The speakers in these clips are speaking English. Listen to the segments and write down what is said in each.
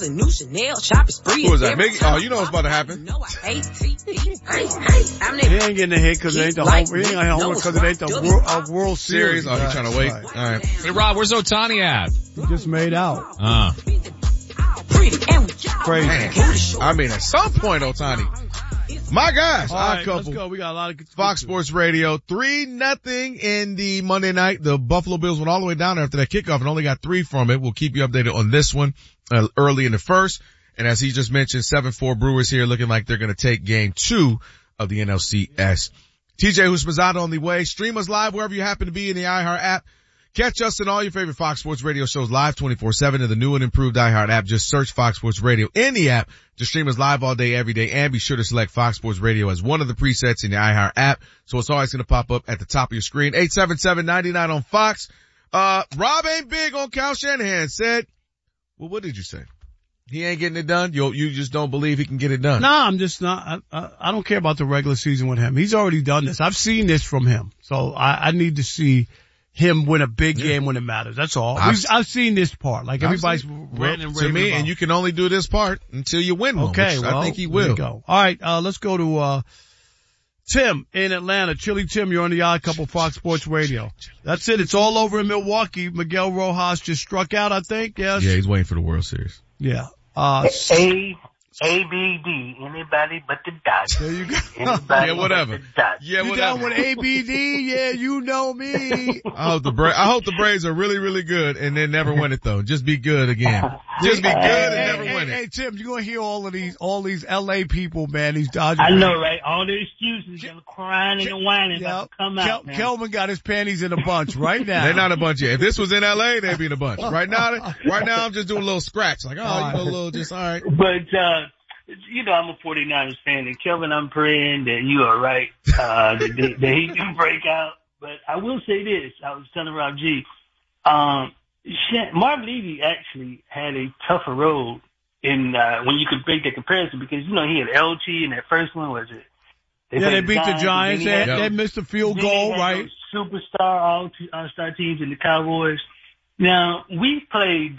a new Chanel shopping spree. Who was that? Mickey? Oh, you know what's about to happen. He ain't getting a hit because it ain't the home. He ain't getting a home because it ain't the World Series. Oh, he's trying to wait. All right. Hey, Rob, where's Ohtani at? He just made out. Crazy. I mean, at some point, Ohtani. My gosh. All right, let's go. We got a lot of Fox Sports Radio. 3-0 in the Monday night. The Buffalo Bills went all the way down after that kickoff and only got 3 from it. We'll keep you updated on this one early in the first. And as he just mentioned, 7-4 Brewers here looking like they're going to take game 2 of the NLCS. TJ Houshmandzadeh on the way. Stream us live wherever you happen to be in the iHeart app. Catch us in all your favorite Fox Sports Radio shows live 24/7 in the new and improved iHeart app. Just search Fox Sports Radio in the app to stream us live all day, every day, and be sure to select Fox Sports Radio as one of the presets in the iHeart app. So it's always going to pop up at the top of your screen. 877-99 on Fox. Rob ain't big on Kyle Shanahan. Said, well, what did you say? He ain't getting it done? You just don't believe he can get it done? No, I'm just not. I don't care about the regular season with him. He's already done this. I've seen this from him. So I need to see him win a big game when it matters. That's all. I've seen this part. Like everybody's ranting and raving to me, about. And you can only do this part until you win one. Okay, well, I think he will. Go. All right, let's go to Tim in Atlanta. Chili Tim, you're on the Odd Couple Fox Sports Radio. That's it. It's all over in Milwaukee. Miguel Rojas just struck out, I think. Yes. Yeah, he's waiting for the World Series. Yeah. ABD, anybody but the Dodgers. There you go. Yeah, whatever. Yeah, you down with ABD? Yeah, you know me. I hope the Braves are really, really good and then never win it though. Just be good again. Just be good and never win it. Hey, Tim, you're gonna hear all these LA people, man, these Dodgers. I know, right? All the excuses, they're crying and whining about to come out, man. Kelvin got his panties in a bunch right now. They're not a bunch yet. If this was in LA, they'd be in a bunch. Right now I'm just doing a little scratch. Like, a little just, all right. But, I'm a 49ers fan, and Kelvin, I'm praying that you are right, that he can break out. But I will say this, I was telling Rob G, Marv Levy actually had a tougher road in, when you could make the comparison, because, he had LT in that first one, was it? They beat the Giants. They missed a field goal, right? Superstar, all-star teams in the Cowboys. Now, we played,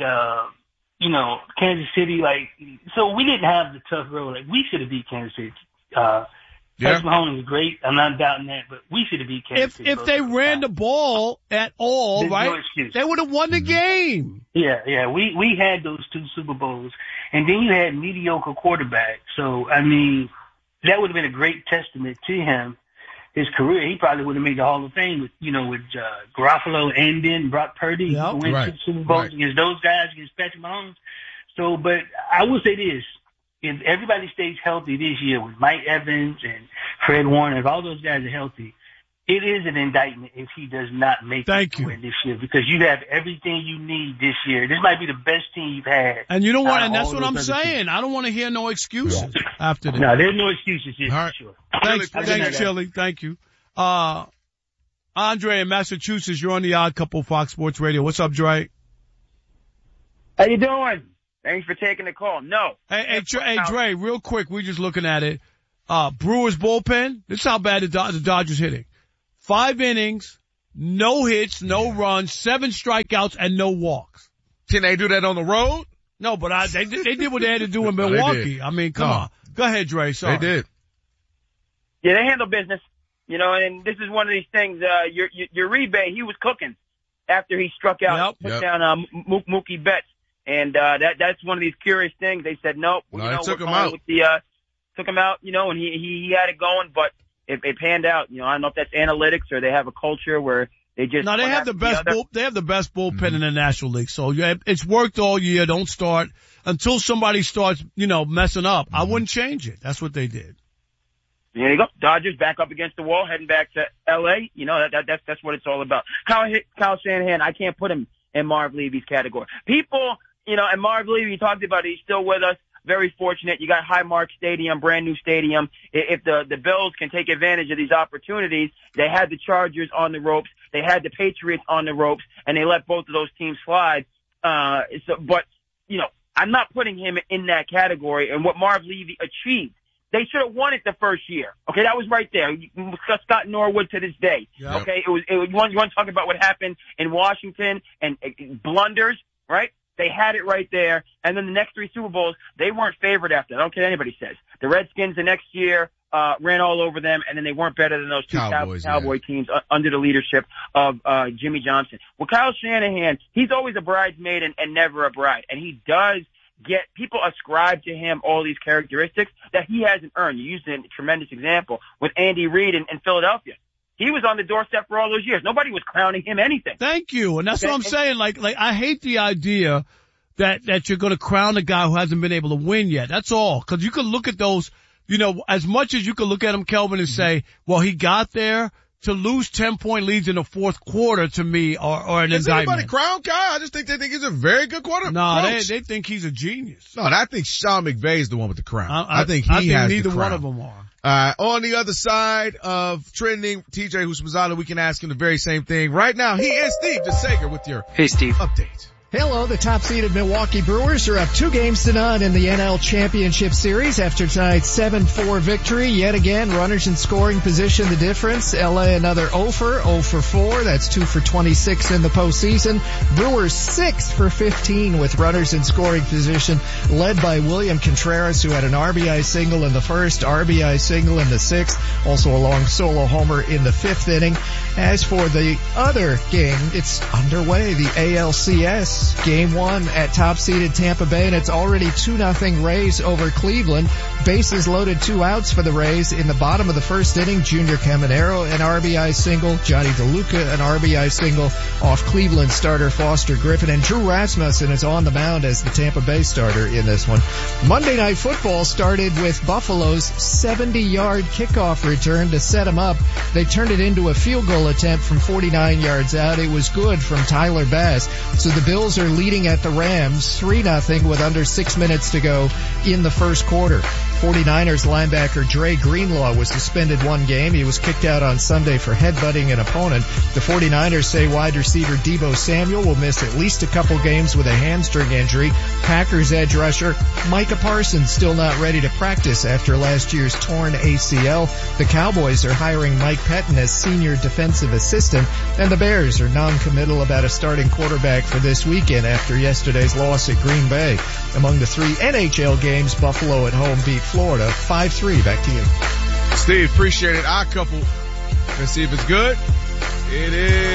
Kansas City, so we didn't have the tough road. We should have beat Kansas City. Patrick Mahomes is great. I'm not doubting that, but we should have beat Kansas City. If they ran the ball at all, there's right, they would have won the game. Yeah. We had those 2 Super Bowls, and then you had mediocre quarterbacks. So, that would have been a great testament to him. His career, he probably would have made the Hall of Fame with Garofalo and then Brock Purdy. Yep. Went to the Super Bowls against those guys, against Patrick Mahomes. So, but I will say this. If everybody stays healthy this year with Mike Evans and Fred Warner, if all those guys are healthy, it is an indictment if he does not make it to win this year, because you have everything you need this year. This might be the best team you've had. And you know what? And that's what I'm saying. I don't want to hear no excuses after this. No, there's no excuses here, for sure. Thanks, Chili. Thank you. Andre in Massachusetts, you're on the Odd Couple Fox Sports Radio. What's up, Dre? How you doing? Thanks for taking the call. No. Hey, Dre, real quick, we're just looking at it. Brewers bullpen, this is how bad the Dodgers hitting. 5 innings, no hits, no runs, 7 strikeouts, and no walks. Can they do that on the road? No, but they did what they had to do in Milwaukee. Come on. Go ahead, Dre. Sorry. They did. Yeah, they handle business. And this is one of these things, your Uribe, he was cooking after he struck out, put down, Mookie Betts. And, that's one of these curious things. They said, nope. They took him out. Took him out, and he had it going, but it panned out. I don't know if that's analytics or they have a culture where they just. No, they have the best they have the best bullpen in the National League. So it's worked all year. Don't start until somebody starts, messing up. I wouldn't change it. That's what they did. There you go. Dodgers back up against the wall, heading back to L.A. That's what it's all about. Kyle Shanahan, I can't put him in Marv Levy's category. People, and Marv Levy, you talked about it, he's still with us. Very fortunate. You got Highmark Stadium, brand new stadium. If the Bills can take advantage of these opportunities, they had the Chargers on the ropes, they had the Patriots on the ropes, and they let both of those teams slide. But I'm not putting him in that category. And what Marv Levy achieved, they should have won it the first year. Okay, that was right there. Scott Norwood to this day. Yep. Okay, you want to talk about what happened in Washington and blunders, right? They had it right there. And then the next 3 Super Bowls, they weren't favored after. I don't care what anybody says. The Redskins the next year ran all over them, and then they weren't better than those two Cowboy teams under the leadership of Jimmy Johnson. Well, Kyle Shanahan, he's always a bridesmaid and never a bride. And he does get people ascribe to him all these characteristics that he hasn't earned. You used a tremendous example with Andy Reid in Philadelphia. He was on the doorstep for all those years. Nobody was crowning him anything. Thank you. And that's what I'm saying. Like, I hate the idea that you're going to crown a guy who hasn't been able to win yet. That's all. Cause you can look at those, you know, as much as you can look at him, Kelvin, and say, well, he got there. To lose 10-point leads in the fourth quarter to me or an Does indictment. anybody crown Kyle? I just think they think he's a very good quarterback. No, they think he's a genius. No, I think Sean McVay is the one with the crown. I think he has neither the crown. one of them are. On the other side of trending, TJ Houshmandzadeh, we can ask him the very same thing. Right now, he is Steve DeSager with your update. Hello, the top-seeded Milwaukee Brewers are up 2-0 in the NL Championship Series after tonight's 7-4 victory. Yet again, runners in scoring position the difference. LA another 0 for 4. That's 2 for 26 in the postseason. Brewers 6 for 15 with runners in scoring position, led by William Contreras, who had an RBI single in the first, RBI single in the sixth, also a long solo homer in the fifth inning. As for the other game, it's underway, the ALCS. Game 1 at top-seeded Tampa Bay, and it's already 2-0 Rays over Cleveland. Bases loaded, 2 outs for the Rays. In the bottom of the first inning, Junior Caminero, an RBI single. Johnny DeLuca, an RBI single off Cleveland starter Foster Griffin. And Drew Rasmussen is on the mound as the Tampa Bay starter in this one. Monday Night Football started with Buffalo's 70-yard kickoff return to set them up. They turned it into a field goal attempt from 49 yards out. It was good from Tyler Bass. So the Bills are leading at the Rams 3-0 with under 6 minutes to go in the first quarter. 49ers linebacker Dre Greenlaw was suspended 1 game. He was kicked out on Sunday for headbutting an opponent. The 49ers say wide receiver Deebo Samuel will miss at least a couple games with a hamstring injury. Packers edge rusher Micah Parsons still not ready to practice after last year's torn ACL. The Cowboys are hiring Mike Pettin as senior defensive assistant, and the Bears are non-committal about a starting quarterback for this weekend after yesterday's loss at Green Bay. Among the 3 NHL games, Buffalo at home beat Florida 5-3. Back to you. Steve, appreciate it. Our couple. Let's see if it's good. It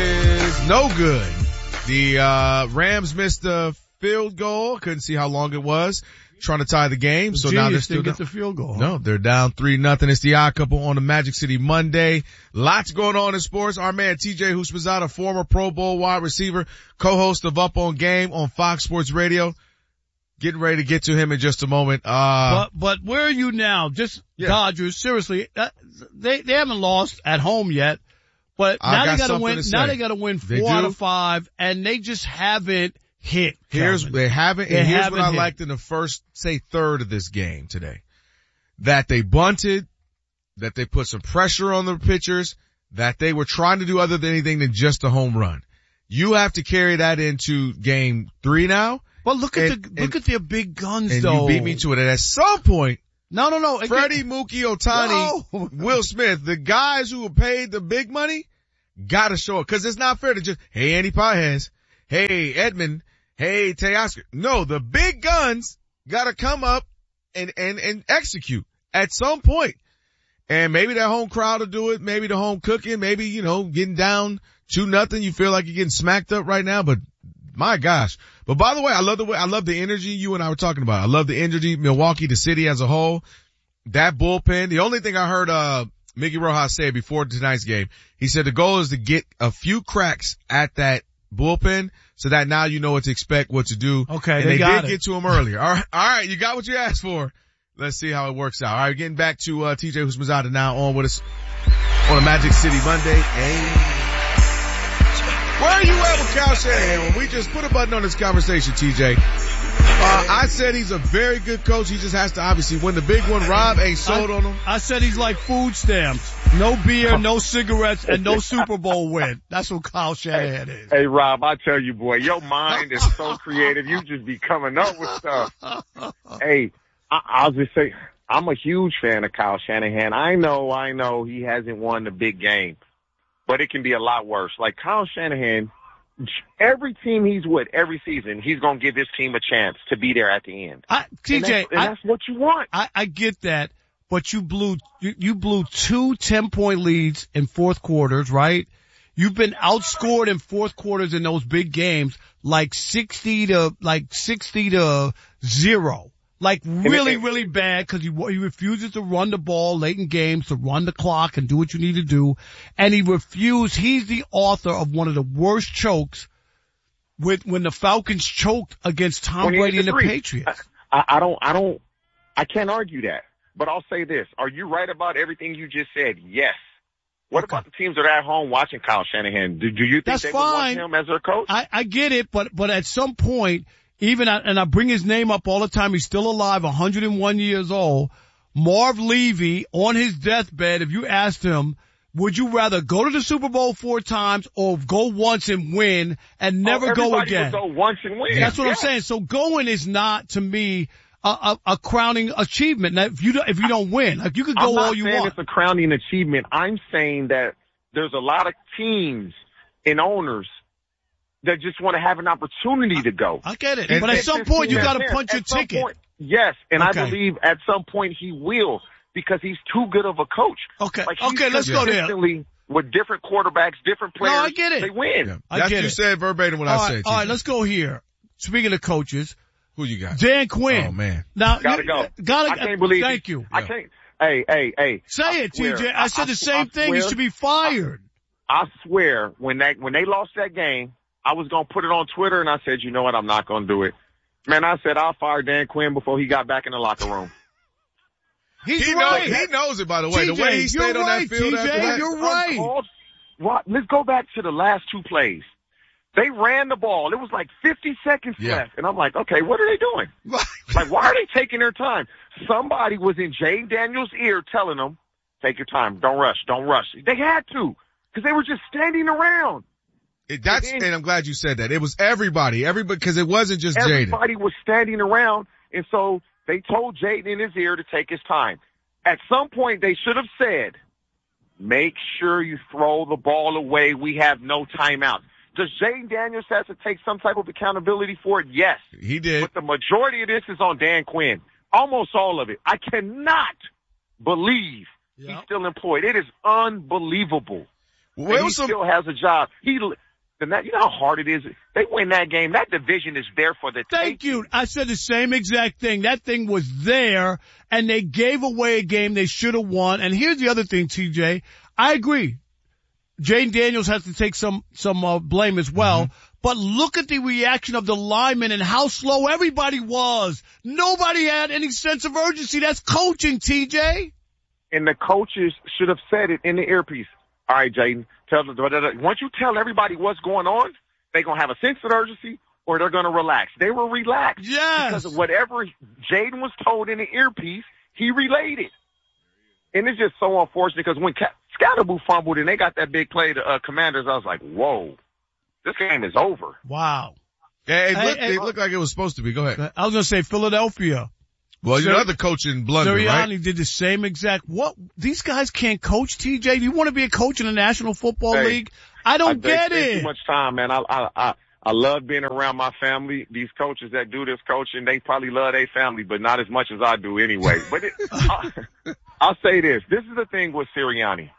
is no good. The Rams missed the field goal. Couldn't see how long it was. Trying to tie the game. So now they're still get the field goal. No, they're down 3-0. It's the odd couple on the Magic City Monday. Lots going on in sports. Our man TJ Houshmandzadeh, former Pro Bowl wide receiver, co-host of Up on Game on Fox Sports Radio. Getting ready to get to him in just a moment. But where are you now? Dodgers, seriously, they haven't lost at home yet, but now they gotta win. Now they gotta win 4 out of 5, and they just haven't hit. Here's what I liked in the first, say, third of this game today. That they bunted, that they put some pressure on the pitchers, that they were trying to do other than anything than just a home run. You have to carry that into game 3 now. Well, look at their big guns, and though. You beat me to it. And at some point, no. Freddie, Mookie, Ohtani, Will Smith, the guys who were paid the big money, gotta show it. Cause it's not fair to just, hey, Andy Pages, hey, Edmund, hey, Teoscar. No, the big guns gotta come up and execute at some point. And maybe that home crowd will do it. Maybe the home cooking. Maybe, getting down 2-0. You feel like you're getting smacked up right now, but my gosh. But by the way, I love the energy you and I were talking about. I love the energy, Milwaukee, the city as a whole. That bullpen. The only thing I heard, Mickey Rojas say before tonight's game, he said the goal is to get a few cracks at that bullpen so that now you know what to expect, what to do. Okay. And they did get to him earlier. All right. You got what you asked for. Let's see how it works out. All right. Getting back to, TJ Houshmandzadeh now on with us on a Magic City Monday. Where are you at with Kyle Shanahan? When we just put a button on this conversation, TJ. I said he's a very good coach. He just has to obviously win the big one. Rob ain't sold on him. I said he's like food stamps. No beer, no cigarettes, and no Super Bowl win. That's what Kyle Shanahan is. Hey, Rob, I tell you, boy, your mind is so creative. You just be coming up with stuff. Hey, I'll just say, I'm a huge fan of Kyle Shanahan. I know he hasn't won the big game, but it can be a lot worse. Like Kyle Shanahan, every team he's with every season, he's going to give his team a chance to be there at the end. TJ, that's what you want. I get that, but you blew 2 10-point leads in fourth quarters, right? You've been outscored in fourth quarters in those big games, like 60 to 0. Like really bad because he refuses to run the ball late in games, to run the clock and do what you need to do. And he's the author of one of the worst chokes when the Falcons choked against Tom Brady and the Patriots. I can't argue that. But I'll say this. Are you right about everything you just said? Yes. What about the teams that are at home watching Kyle Shanahan? Do you think they would want him as their coach? I get it, but at some point, I bring his name up all the time. He's still alive, 101 years old. Marv Levy, on his deathbed, if you asked him, would you rather go to the Super Bowl 4 times or go once and win and never go again? Would go once and win. That's what I'm saying. So going is not, to me, a crowning achievement. Now, if you don't win, like you could go all you want. I'm not saying it's a crowning achievement. I'm saying that there's a lot of teams and owners that just want to have an opportunity to go. I get it. But at some point, you got to punch your ticket. Yes, and I believe at some point he will because he's too good of a coach. Okay, let's go there. With different quarterbacks, different players, I get it. They win. Yeah. That's what you said verbatim what I said. All right, let's go here. Speaking of coaches. Who you got? Dan Quinn. Oh, man. Now, gotta go. I can't believe Thank you. I can't. Hey. Say it, TJ. I said the same thing. He should be fired. I swear, when they lost that game, I was going to put it on Twitter, and I said, you know what, I'm not going to do it. Man, I said I'll fire Dan Quinn before he got back in the locker room. He knows it, by the way. TJ, the way he stayed on that field TJ, after that. You're right. Let's go back to the last 2 plays. They ran the ball. It was like 50 seconds left. And I'm like, okay, what are they doing? Like, why are they taking their time? Somebody was in Jay Daniels' ear telling them, take your time. Don't rush. They had to because they were just standing around. And I'm glad you said that. It was everybody, because it wasn't just Jaden. Everybody was standing around, and so they told Jaden in his ear to take his time. At some point, they should have said, make sure you throw the ball away. We have no timeout. Does Jaden Daniels have to take some type of accountability for it? Yes. He did. But the majority of this is on Dan Quinn. Almost all of it. I cannot believe he's still employed. It is unbelievable. Well, he still has a job. You know how hard it is? They win that game. That division is there for the Thank you. I said the same exact thing. That thing was there, and they gave away a game they should have won. And here's the other thing, TJ. I agree. Jaden Daniels has to take some blame as well. Mm-hmm. But look at the reaction of the linemen and how slow everybody was. Nobody had any sense of urgency. That's coaching, TJ. And the coaches should have said it in the earpiece. All right, Jaden. Once you tell everybody what's going on, they're going to have a sense of urgency or they're going to relax. They were relaxed. Yes. Because of whatever Jaden was told in the earpiece, he relayed it. And it's just so unfortunate because when Scatterboo fumbled and they got that big play to Commanders, I was like, whoa, this game is over. Wow. Yeah, it looked like it was supposed to be. Go ahead. I was going to say Philadelphia. Well, another coaching blunder, Sirianni right? did the same exact. What? These guys can't coach, TJ. Do you want to be a coach in the National Football League? I don't get it. Too much time, man. I love being around my family. These coaches that do this coaching, they probably love their family, but not as much as I do anyway. But I'll say this. This is the thing with Sirianni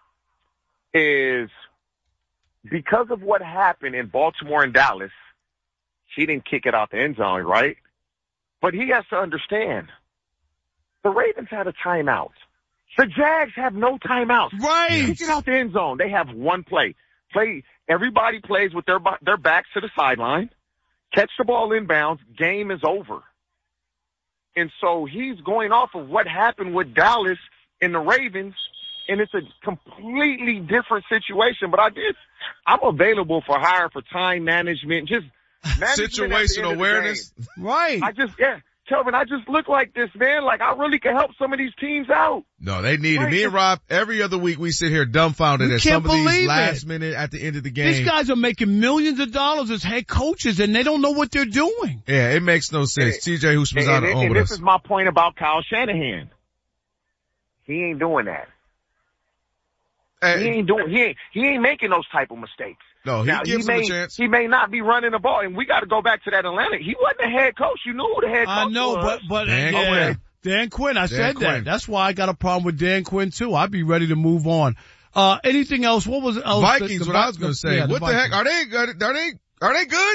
is because of what happened in Baltimore and Dallas, he didn't kick it out the end zone, right? But he has to understand. The Ravens had a timeout. The Jags have no timeouts. Right. Kick it out the end zone. They have one play. Everybody plays with their backs to the sideline. Catch the ball inbounds. Game is over. And so he's going off of what happened with Dallas and the Ravens, and it's a completely different situation. But I'm available for hire for time management, just situational awareness. Right. Kelvin, I just look like this, man. Like, I really can help some of these teams out. No, they need it. Me and Rob, every other week we sit here dumbfounded at some of these last minute at the end of the game. These guys are making millions of dollars as head coaches, and they don't know what they're doing. Yeah, it makes no sense. TJ Houshmandzadeh on with us. This is my point about Kyle Shanahan. He ain't doing that. He ain't making those type of mistakes. No, now, gives him a chance. He may not be running the ball, and we got to go back to that Atlanta. He wasn't the head coach. You knew who the head coach was. I know, but Dan Quinn. I said that. That's why I got a problem with Dan Quinn too. I'd be ready to move on. Anything else? What was else? Vikings? What I was going to say. What the heck? Are they good?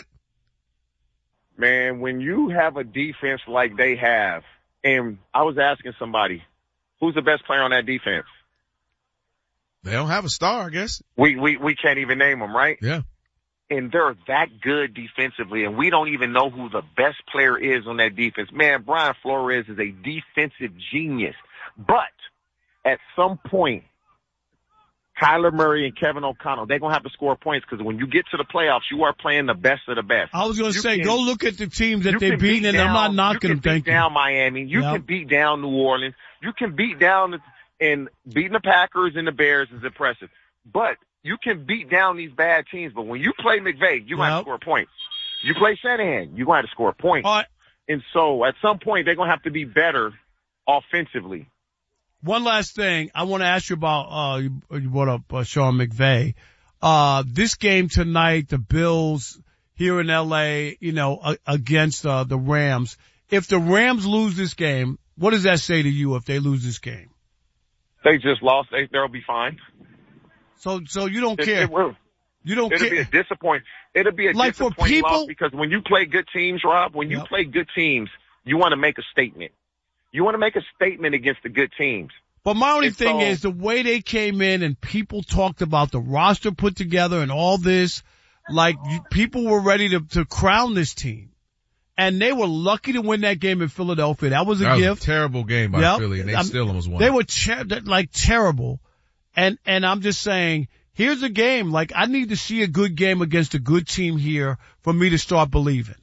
Man, when you have a defense like they have, and I was asking somebody, who's the best player on that defense? They don't have a star, I guess. We can't even name them, right? Yeah. And they're that good defensively, and we don't even know who the best player is on that defense. Man, Brian Flores is a defensive genius. But at some point, Kyler Murray and Kevin O'Connell, they're going to have to score points because when you get to the playoffs, you are playing the best of the best. I was going to say, go look at the teams that they've beaten, and I'm not knocking them. You can beat down Miami. You can beat down New Orleans. You can beat down, and beating the Packers and the Bears is impressive. But you can beat down these bad teams. But when you play McVay, you're going to have to score points. You play Shanahan, you're going to have to score points. And so at some point, they're going to have to be better offensively. One last thing I want to ask you about, you brought up Sean McVay. This game tonight, the Bills here in LA, against the Rams. If the Rams lose this game, what does that say to you if they lose this game? They just lost. They'll be fine. So you don't care. It will. You don't care. It'll be a disappointing loss because when you play good teams, Rob, when you play good teams, you want to make a statement. You want to make a statement against the good teams. But my only thing is the way they came in and people talked about the roster put together and all this, like people were ready to crown this team. And they were lucky to win that game in Philadelphia. That was a gift. A terrible game by Philly, and they still almost won. They were terrible. And I'm just saying, here's a game. Like, I need to see a good game against a good team here for me to start believing.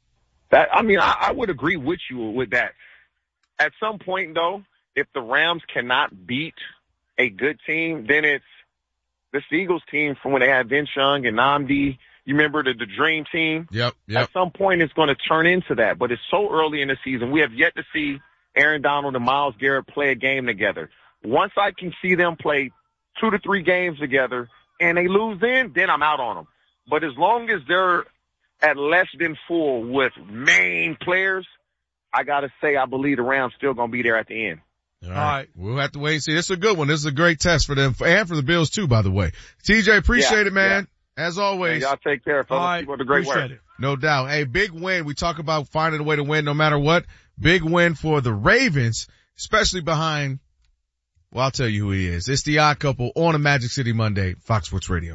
I would agree with you with that. At some point, though, if the Rams cannot beat a good team, then it's this Eagles team from when they had Vince Young and Nnamdi. You remember the Dream Team? Yep. At some point, it's going to turn into that. But it's so early in the season. We have yet to see Aaron Donald and Myles Garrett play a game together. Once I can see them play 2 to 3 games together and they lose then I'm out on them. But as long as they're at less than full with main players, I got to say I believe the Rams still going to be there at the end. All right. We'll have to wait and see. This is a good one. This is a great test for them and for the Bills too, by the way. TJ, appreciate it, man. Yeah. As always. Yeah, y'all take care, fellas. All right. Keep up the great work. It. No doubt. Hey, big win. We talk about finding a way to win no matter what. Big win for the Ravens, especially behind, well, I'll tell you who he is. It's the Odd Couple on a Magic City Monday, Fox Sports Radio.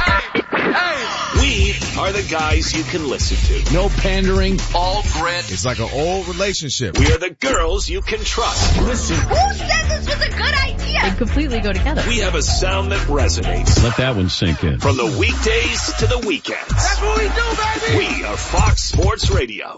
We are the guys you can listen to. No pandering, all grit. It's like an old relationship. We are the girls you can trust. Listen. Who said this was a good idea? They completely go together. We have a sound that resonates. Let that one sink in. From the weekdays to the weekends. That's what we do, baby. We are Fox Sports Radio.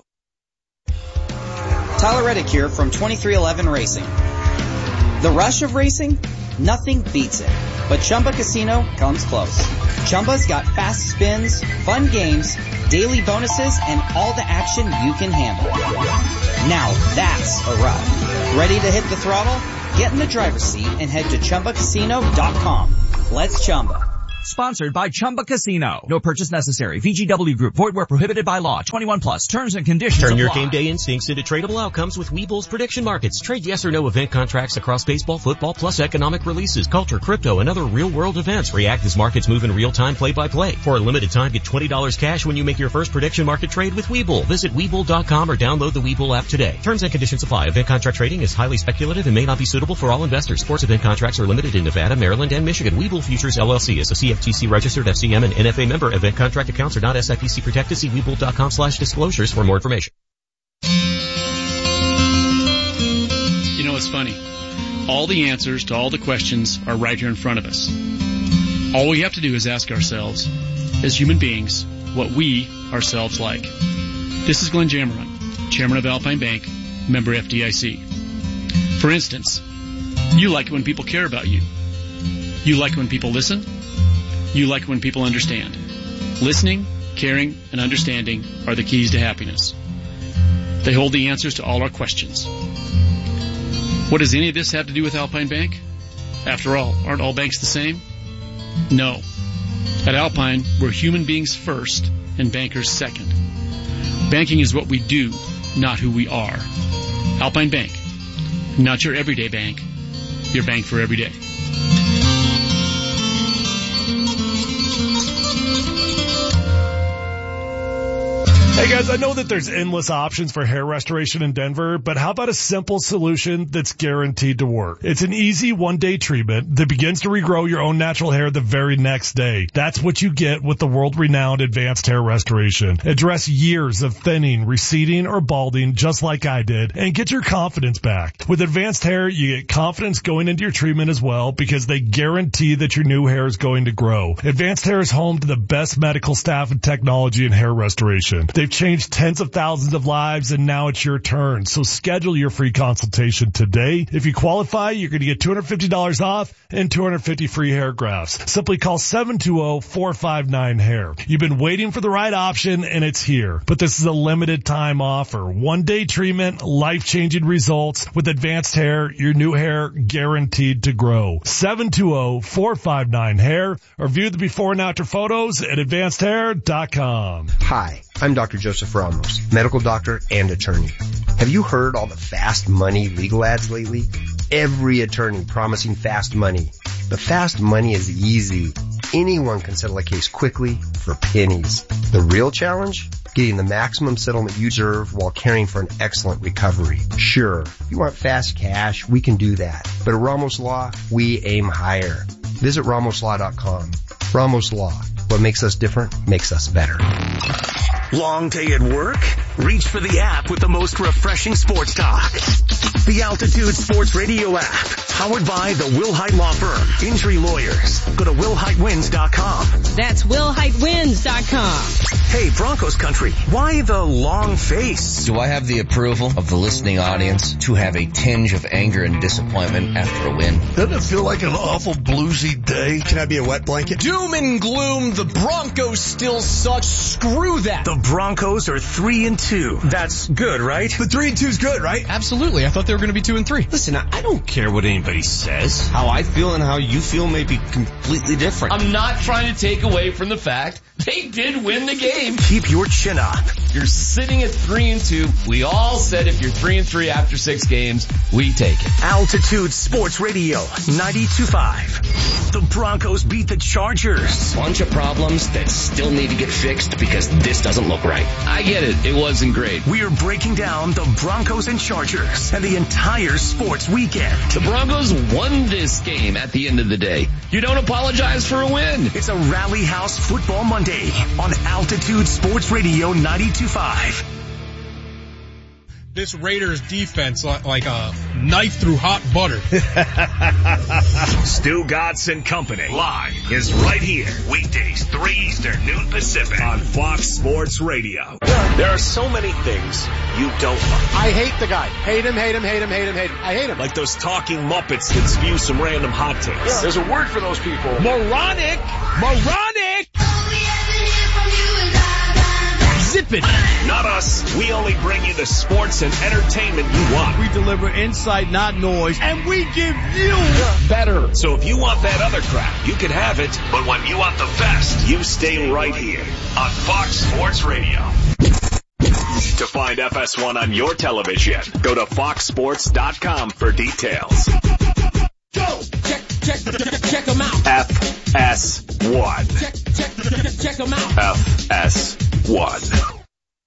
Tyler Reddick here from 2311 Racing. The rush of racing? Nothing beats it. But Chumba Casino comes close. Chumba's got fast spins, fun games, daily bonuses, and all the action you can handle. Now that's a ride. Ready to hit the throttle? Get in the driver's seat and head to ChumbaCasino.com. Let's Chumba. Sponsored by Chumba Casino. No purchase necessary. VGW Group. Void where prohibited by law. 21 plus. Terms and conditions Turn apply. your game day instincts into tradable outcomes with Webull's prediction markets. Trade yes or no event contracts across baseball, football, plus economic releases, culture, crypto, and other real-world events. React as markets move in real time, play-by-play. For a limited time, get $20 cash when you make your first prediction market trade with Webull. Visit Webull.com or download the Webull app today. Terms and conditions apply. Event contract trading is highly speculative and may not be suitable for all investors. Sports event contracts are limited in Nevada, Maryland, and Michigan. Webull Futures LLC is a CFTC registered FCM and NFA member. Event contract accounts are not SIPC protected. See Webull.com/disclosures for more information. You know, it's funny. All the answers to all the questions are right here in front of us. All we have to do is ask ourselves, as human beings, what we ourselves like. This is Glenn Jammerman, Chairman of Alpine Bank, member FDIC. For instance, you like it when people care about you. You like it when people listen. You like it when people understand. Listening, caring, and understanding are the keys to happiness. They hold the answers to all our questions. What does any of this have to do with Alpine Bank? After all, aren't all banks the same? No. At Alpine, we're human beings first and bankers second. Banking is what we do, not who we are. Alpine Bank. Not your everyday bank. Your bank for every day. Hey guys, I know that there's endless options for hair restoration in Denver, but how about a simple solution that's guaranteed to work? It's an easy one-day treatment that begins to regrow your own natural hair the very next day. That's what you get with the world-renowned Advanced Hair Restoration. Address years of thinning, receding, or balding just like I did, and get your confidence back. With Advanced Hair, you get confidence going into your treatment as well because they guarantee that your new hair is going to grow. Advanced Hair is home to the best medical staff and technology in hair restoration. They've changed tens of thousands of lives, and now it's your turn. So schedule your free consultation today. If you qualify, you're going to get $250 off and 250 free hair grafts. Simply call 720-459-HAIR. You've been waiting for the right option, and it's here. But this is a limited time offer. One-day treatment, life-changing results. With Advanced Hair, your new hair guaranteed to grow. 720-459-HAIR, or view the before and after photos at advancedhair.com. Hi, I'm Dr. Joseph Ramos, medical doctor and attorney. Have you heard all the fast money legal ads lately? Every attorney promising fast money. But fast money is easy. Anyone can settle a case quickly for pennies. The real challenge? Getting the maximum settlement you deserve while caring for an excellent recovery. Sure, if you want fast cash, we can do that. But at Ramos Law, we aim higher. Visit ramoslaw.com. Ramos Law. What makes us different makes us better. Long day at work? Reach for the app with the most refreshing sports talk. The Altitude Sports Radio app, powered by the Wilhite Law Firm. Injury lawyers. Go to WilhiteWins.com. That's WilhiteWins.com. Hey, Broncos country, why the long face? Do I have the approval of the listening audience to have a tinge of anger and disappointment after a win? Doesn't it feel like an awful bluesy day? Can I be a wet blanket? Doom and gloom, the Broncos still suck. Screw that. The Broncos are 3-2. That's good, right? The 3-2 is good, right? Absolutely. I thought they were going to be 2-3. Listen, I don't care what anybody says. How I feel and how you feel may be completely different. I'm not trying to take away from the fact they did win the game. Keep your chin up. You're sitting at 3-2. We all said if you're 3-3 after 6 games, we take it. Altitude Sports Radio 92.5. The Broncos beat the Chargers. Bunch of problems that still need to get fixed because this doesn't look right. I get it. It wasn't great. We're breaking down the Broncos and Chargers and the entire sports weekend. The Broncos won this game at the end of the day. You don't apologize for a win. It's a Rally House Football Monday on Altitude Sports Radio 92.5. This Raiders defense like a knife through hot butter. Stu Gatz and Company live is right here. Weekdays 3 Eastern, noon Pacific on Fox Sports Radio. There are so many things you don't like. I hate the guy. Hate him. I hate him. Like those talking Muppets that spew some random hot takes. Yeah. There's a word for those people. Moronic! Zip it. Not us. We only bring you the sports and entertainment you want. We deliver insight, not noise, and we give you better. So if you want that other crap, you can have it. But when you want the best, you stay right here on Fox Sports Radio. To find FS1 on your television, go to foxsports.com for details. Go! Check them out. FS1. Check them out. FS1.